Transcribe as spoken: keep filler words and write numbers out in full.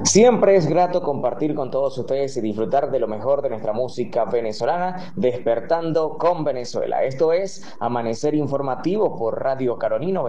Siempre es grato compartir con todos ustedes y disfrutar de lo mejor de nuestra música venezolana, despertando con Venezuela. Esto es Amanecer Informativo por Radio Caronino